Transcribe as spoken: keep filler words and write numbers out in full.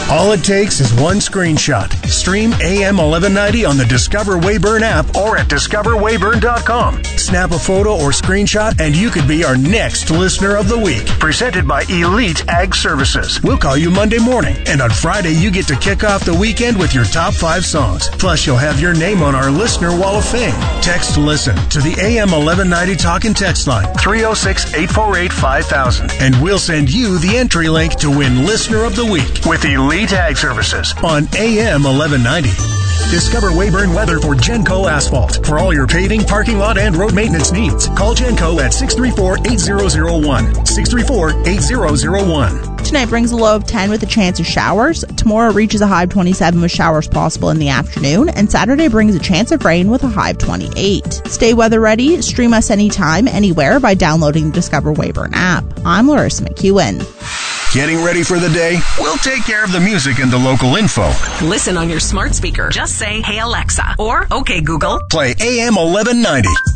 All it takes is one screenshot. Stream A M eleven ninety on the Discover Weyburn app or at discover weyburn dot com. Snap a photo or screenshot and you could be our next Listener of the Week. Presented by Elite Ag Services. We'll call you Monday morning, and on Friday you get to kick off the weekend with your top five songs. Plus you'll have your name on our Listener Wall of Fame. Text LISTEN to the A M eleven ninety talk and text line three oh six, eight four eight, five thousand, and we'll send you the entry link to win Listener of the Week with Elite Ag Services on A M eleven ninety. Discover Weyburn weather for Genco Asphalt. For all your paving, parking lot, and road maintenance needs, call Genco at six three four, eight zero zero one. six three four, eight zero zero one. Tonight brings a low of ten with a chance of showers. Tomorrow reaches a high of twenty-seven with showers possible in the afternoon. And Saturday brings a chance of rain with a high of twenty-eight. Stay weather ready. Stream us anytime, anywhere by downloading the Discover Weyburn app. I'm Larissa McEwen. Getting ready for the day? We'll take care of the music and the local info. Listen on your smart speaker. Just say, "Hey Alexa," or "Okay Google." Play A M eleven ninety.